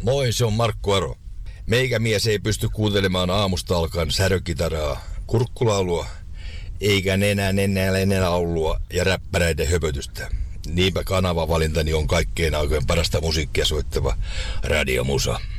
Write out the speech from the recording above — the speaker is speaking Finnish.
Moi, se on Markku Aro. Meikämies ei pysty kuuntelemaan aamusta alkaen särökitaraa, kurkkulaulua, eikä nenä laulua ja räppäreiden höpötystä. Niinpä kanavavalintani on kaikkein aikojen parasta musiikkia soittava Radiomusa.